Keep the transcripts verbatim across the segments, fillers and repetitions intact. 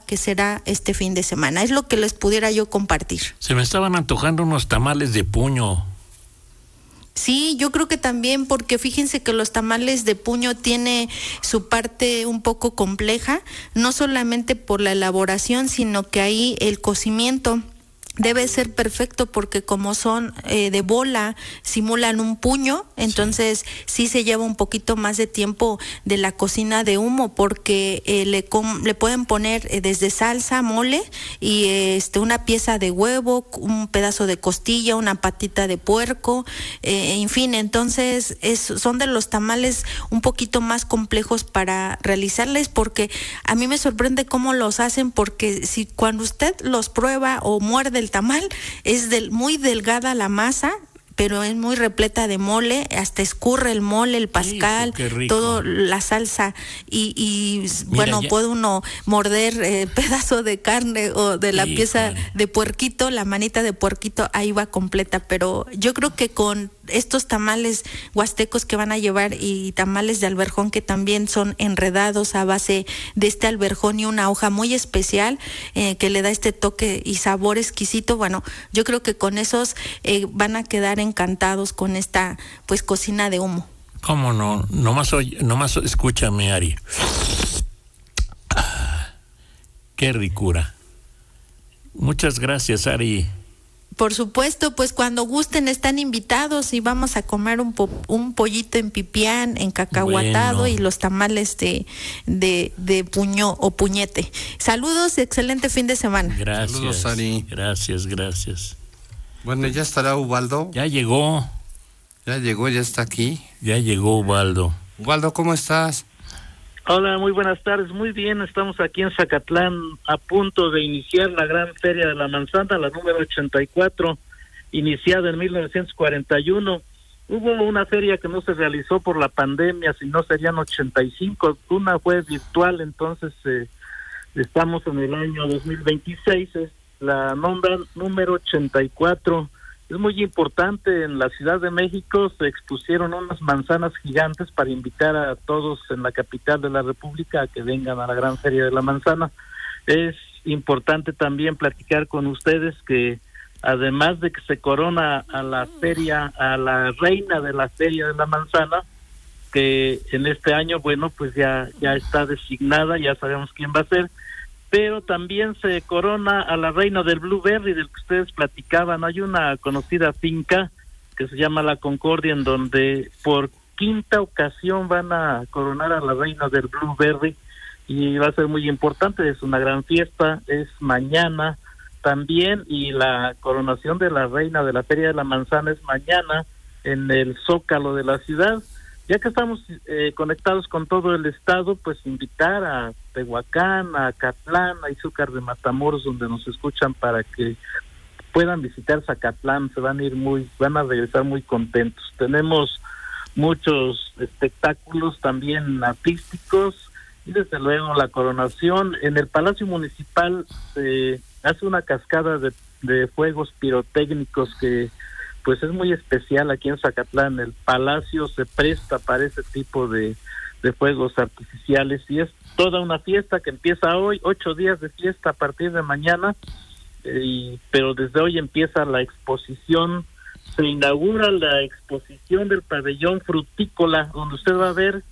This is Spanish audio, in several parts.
que será este fin de semana. Es lo que les pudiera yo compartir. Se me estaban antojando unos tamales de puño. Sí, yo creo que también, porque fíjense que los tamales de puño tiene su parte un poco compleja, no solamente por la elaboración, sino que ahí el cocimiento debe ser perfecto, porque como son eh, de bola, simulan un puño, entonces sí. sí se lleva un poquito más de tiempo de la cocina de humo, porque eh, le, com- le pueden poner eh, desde salsa, mole, y eh, este una pieza de huevo, un pedazo de costilla, una patita de puerco, eh, en fin, entonces es, son de los tamales un poquito más complejos para realizarles, porque a mí me sorprende cómo los hacen, porque si cuando usted los prueba o muerde el tamal, es del, muy delgada la masa, pero es muy repleta de mole, hasta escurre el mole, el pascal, todo la salsa, y, y bueno, ya puede uno morder eh, pedazo de carne o de la Híjole. pieza de puerquito, la manita de puerquito, ahí va completa, pero yo creo que con estos tamales huastecos que van a llevar y tamales de alberjón que también son enredados a base de este alberjón y una hoja muy especial eh, que le da este toque y sabor exquisito, bueno, yo creo que con esos eh, van a quedar encantados con esta pues cocina de humo. ¿Cómo no? Nomás, oye, nomás escúchame, Ari. Qué ricura. Muchas gracias, Ari. Por supuesto, pues cuando gusten están invitados y vamos a comer un po- un pollito en pipián, en cacahuatado bueno. y los tamales de, de, de puño o puñete. Saludos, excelente fin de semana. Gracias, Saludos, Ari. Gracias, gracias. Bueno, ya estará Ubaldo. Ya llegó. Ya llegó, ya está aquí. Ya llegó Ubaldo. Ubaldo, ¿cómo estás? Hola, muy buenas tardes. Muy bien, estamos aquí en Zacatlán a punto de iniciar la gran Feria de la Manzana, la número ochenta y cuatro, iniciada en mil novecientos cuarenta y uno. Hubo una feria que no se realizó por la pandemia, sino serían ochenta y cinco. Una fue virtual, entonces eh, estamos en el año dos mil veintiséis, es la nombran número ochenta y cuatro. Es muy importante, en la Ciudad de México se expusieron unas manzanas gigantes para invitar a todos en la capital de la República a que vengan a la gran Feria de la Manzana. Es importante también platicar con ustedes que además de que se corona a la feria, a la reina de la Feria de la Manzana, que en este año, bueno, pues ya, ya está designada, ya sabemos quién va a ser, pero también se corona a la reina del Blueberry, del que ustedes platicaban. Hay una conocida finca que se llama La Concordia, en donde por quinta ocasión van a coronar a la reina del Blueberry, y va a ser muy importante, es una gran fiesta, es mañana también, y la coronación de la reina de la Feria de la Manzana es mañana en el Zócalo de la ciudad. Ya que estamos eh, conectados con todo el estado, pues invitar a Tehuacán, a Acatlán, a Izúcar de Matamoros, donde nos escuchan, para que puedan visitar Zacatlán. Se van a ir muy, van a regresar muy contentos. Tenemos muchos espectáculos también artísticos y desde luego la coronación. En el Palacio Municipal se hace una cascada de, de fuegos pirotécnicos que pues es muy especial aquí en Zacatlán. El palacio se presta para ese tipo de, de fuegos artificiales, y es toda una fiesta que empieza hoy, ocho días de fiesta a partir de mañana, eh, y, pero desde hoy empieza la exposición, se inaugura la exposición del pabellón frutícola, donde usted va a ver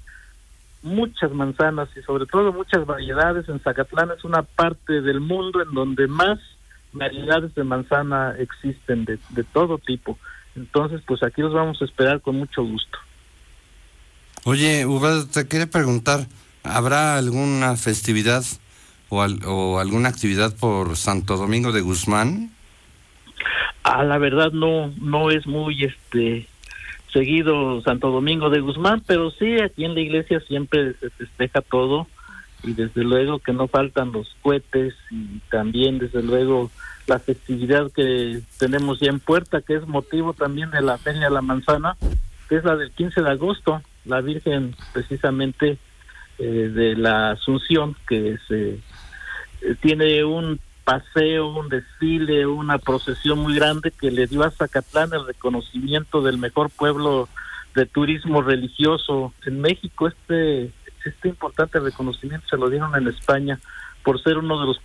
muchas manzanas y sobre todo muchas variedades. En Zacatlán es una parte del mundo en donde más variedades de manzana existen, de, de todo tipo. Entonces, pues aquí los vamos a esperar con mucho gusto. Oye, Ubaldo, te quería preguntar, ¿habrá alguna festividad o, al, o alguna actividad por Santo Domingo de Guzmán? Ah, la verdad no, no es muy este seguido Santo Domingo de Guzmán, pero sí, aquí en la iglesia siempre se festeja todo, y desde luego que no faltan los cohetes, y también desde luego la festividad que tenemos ya en puerta, que es motivo también de la Feria de la Manzana, que es la del quince de agosto, la Virgen precisamente eh, de la Asunción, que se eh, tiene un paseo, un desfile, una procesión muy grande que le dio a Zacatlán el reconocimiento del mejor pueblo de turismo religioso en México. Este este importante reconocimiento se lo dieron en España por ser uno de los